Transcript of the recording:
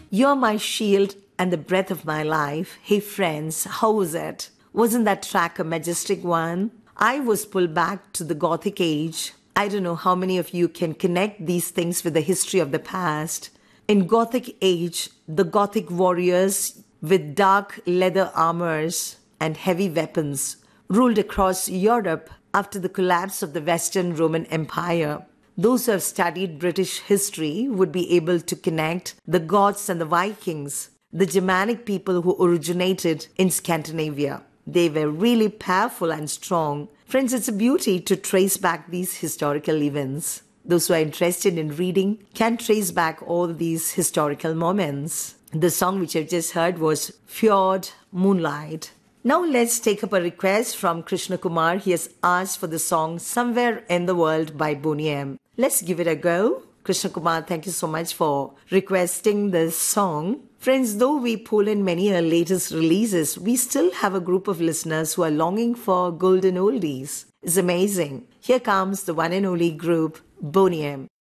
You're my shield and the breath of my life. Hey friends, how was it? Wasn't that track a majestic one? I was pulled back to the Gothic age. I don't know how many of you can connect these things with the history of the past. In Gothic age, the Gothic warriors with dark leather armors and heavy weapons ruled across Europe after the collapse of the Western Roman Empire. Those who have studied British history would be able to connect the Goths and the Vikings, the Germanic people who originated in Scandinavia. They were really powerful and strong. Friends, it's a beauty to trace back these historical events. Those who are interested in reading can trace back all these historical moments. The song which I've just heard was Fjord Moonlight. Now let's take up a request from Krishna Kumar. He has asked for the song Somewhere in the World by Boney M. Let's give it a go. Krishna Kumar, thank you so much for requesting this song. Friends, though we pull in many latest releases, we still have a group of listeners who are longing for golden oldies. It's amazing. Here comes the one and only group, Boney M.